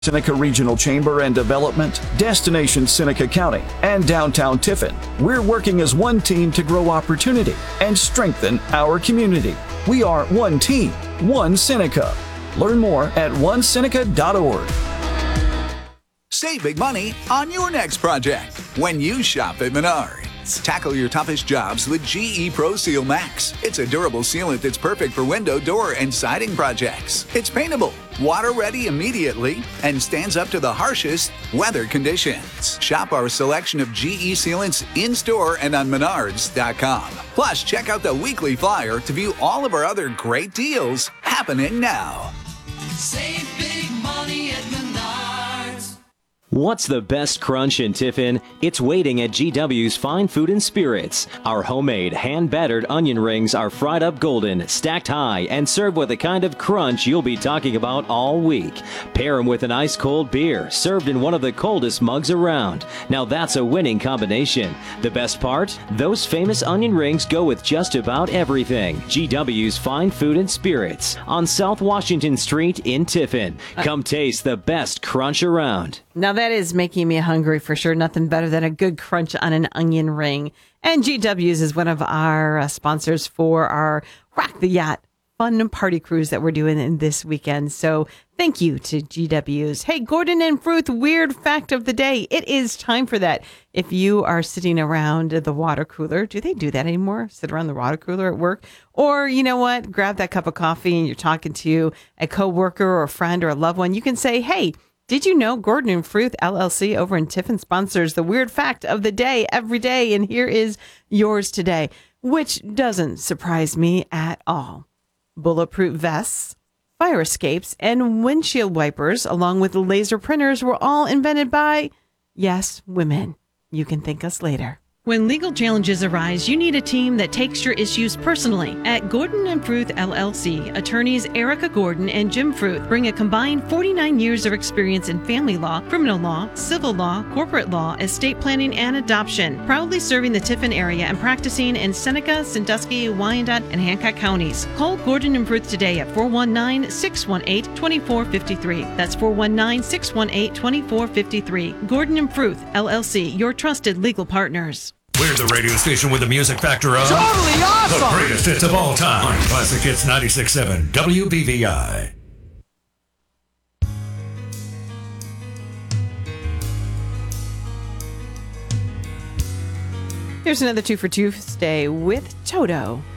Seneca Regional Chamber and Development, Destination Seneca County, and Downtown Tiffin. We're working as one team to grow opportunity and strengthen our community. We are one team, one Seneca. Learn more at oneseneca.org. Save big money on your next project when you shop at Menards. Tackle your toughest jobs with GE Pro Seal Max. It's a durable sealant that's perfect for window, door, and siding projects. It's paintable, water ready immediately, and stands up to the harshest weather conditions. Shop our selection of GE sealants in-store and on Menards.com. Plus, check out the weekly flyer to view all of our other great deals happening now. Save big money at Menards. What's the best crunch in Tiffin? It's waiting at GW's Fine Food and Spirits. Our homemade, hand-battered onion rings are fried up golden, stacked high, and served with the kind of crunch you'll be talking about all week. Pair them with an ice-cold beer, served in one of the coldest mugs around. Now that's a winning combination. The best part? Those famous onion rings go with just about everything. GW's Fine Food and Spirits on South Washington Street in Tiffin. Come taste the best crunch around. Now that is making me hungry for sure. Nothing better than a good crunch on an onion ring. And GW's is one of our sponsors for our Rock the Yacht fun party cruise that we're doing in this weekend. So thank you to GW's. Hey, Gordon and Fruth, weird fact of the day. It is time for that. If you are sitting around the water cooler, do they do that anymore? Sit around the water cooler at work? Or you know what? Grab that cup of coffee and you're talking to a coworker or a friend or a loved one. You can say, hey, did you know Gordon and Fruth LLC over in Tiffin sponsors the weird fact of the day every day? And here is yours today, which doesn't surprise me at all. Bulletproof vests, fire escapes, and windshield wipers, along with laser printers, were all invented by, yes, women. You can thank us later. When legal challenges arise, you need a team that takes your issues personally. At Gordon and Fruth LLC, attorneys Erica Gordon and Jim Fruth bring a combined 49 years of experience in family law, criminal law, civil law, corporate law, estate planning, and adoption, proudly serving the Tiffin area and practicing in Seneca, Sandusky, Wyandotte, and Hancock counties. Call Gordon and Fruth today at 419-618-2453. That's 419-618-2453. Gordon and Fruth LLC, your trusted legal partners. We're the radio station with the music factor of Totally awesome! the greatest hits of all time on Classic Hits 96.7 WBVI. Here's another 2 for Tuesday with Toto.